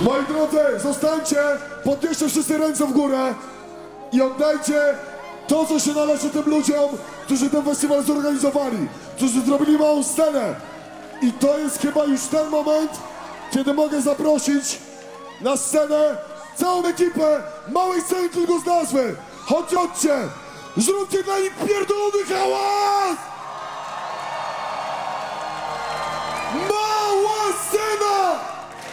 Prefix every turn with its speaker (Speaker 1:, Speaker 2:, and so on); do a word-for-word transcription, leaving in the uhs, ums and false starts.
Speaker 1: Moi drodzy, zostańcie, podnieście wszyscy ręce w górę i oddajcie to, co się należy tym ludziom, którzy ten festiwal zorganizowali, którzy zrobili małą scenę. I to jest chyba już ten moment, kiedy mogę zaprosić na scenę całą ekipę małej sceny tylko z nazwy. Chodźcie, chodźcie, zróbcie dla nich pierdolony hałas! Ma